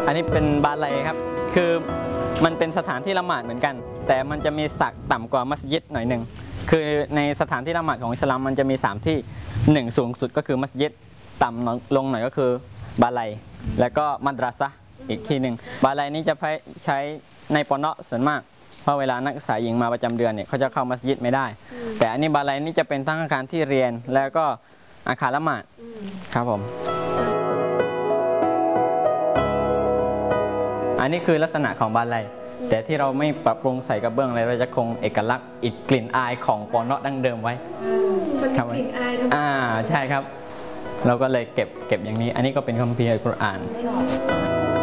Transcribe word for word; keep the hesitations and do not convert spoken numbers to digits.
อันนี้เป็นบาลัยครับคือมันเป็นสถานที่ละหมาดเหมือนกันแต่มันจะมีศักดิ์ต่ำกว่ามัสยิดหน่อยหนึ่งคือในสถานที่ละหมาดของอิสลามมันจะมีสามที่หนึ่งสูงสุดก็คือมัสยิดต่ำลงหน่อยก็คือบาลัยแล้วก็มัดราซะห์อีกที่หนึ่งบาลัยนี้จะใช้ในปอนเนาะส่วนมากเพราะเวลานักศึกษาหญิงมาประจำเดือนเนี่ยเขาจะเข้ามัสยิดไม่ได้แต่อันนี้บาลัยนี้จะเป็นทั้งอาคารที่เรียนแล้วก็อาคารละหมาดครับผมอันนี้คือลักษณะของบาลัยแต่ที่เราไม่ปรับปรุงใส่กระเบื้องอะไรเราจะคงเอกลักษณ์อีกกลิ่นอายของปอนเนาะดั้งเดิมไว้ครับกลิ่นอายอ่าใช่ครับเราก็เลยเก็บเก็บอย่างนี้อันนี้ก็เป็นคัมภีร์อัลกุรอาน